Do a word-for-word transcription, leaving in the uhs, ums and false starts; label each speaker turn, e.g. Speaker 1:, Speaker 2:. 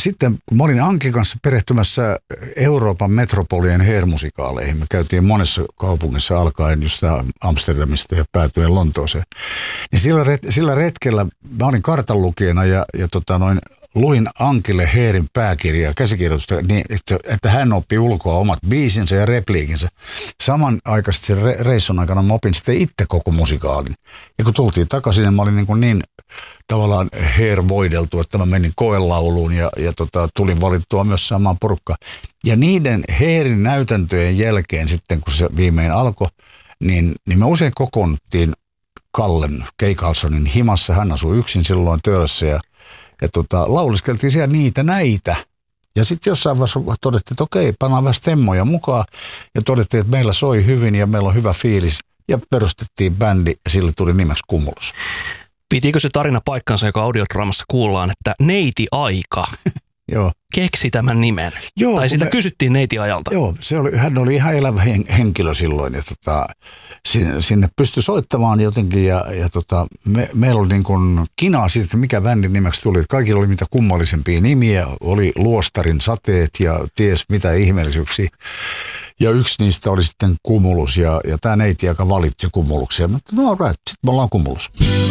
Speaker 1: sitten kun mä olin Ankin kanssa perehtymässä Euroopan metropolien hair-musikaaleihin, me käytiin monessa kaupungissa alkaen just Amsterdamista ja päätyen Lontooseen, niin sillä, ret, sillä retkellä mä olin kartanlukijana ja, ja tota noin, luin Ankille Hairin pääkirjaa, käsikirjoitusta, niin että, että hän oppi ulkoa omat biisinsä ja repliikinsä. Samanaikaisesti sen re, reissun aikana mä opin sitten itse koko musikaalin. Ja kun tultiin takaisin, niin mä olin niin, kuin niin tavallaan Hair-voideltu, että mä menin koelauluun ja, ja tota, tulin valittua myös samaan porukkaan. Ja niiden Hairin näytäntöjen jälkeen sitten, kun se viimein alkoi, niin, niin me usein kokoonnuttiin Kallen Kay Carlsonin himassa. Hän asui yksin silloin Töölössä ja Ja tota, lauliskeltiin siellä niitä näitä. Ja sitten jossain vaiheessa todettiin, että okei, pannaan vähän stemmoja mukaan. Ja todettiin, että meillä soi hyvin ja meillä on hyvä fiilis. Ja perustettiin bändi ja sille tuli nimeksi Cumulus.
Speaker 2: Pitikö se tarina paikkansa, joka audiodraamassa kuullaan, että Neiti Aika
Speaker 1: Joo.
Speaker 2: keksi tämän nimen?
Speaker 1: Joo,
Speaker 2: tai sitä
Speaker 1: me,
Speaker 2: kysyttiin Neiti Ajalta.
Speaker 1: Joo, se oli, hän oli ihan elävä henkilö silloin. Ja tota, sinne, sinne pystyi soittamaan jotenkin ja, ja tota, me, meillä oli niin kuin kinaa siitä, että mikä bändin nimeksi tuli. Kaikilla oli mitä kummallisempia nimiä. Oli Luostarin sateet ja ties mitä ihmeellisyyksiä. Ja yksi niistä oli sitten Cumulus ja, ja tämä neiti, joka valitsi Cumuluksia. Mä no right, sitten me ollaan Cumulus.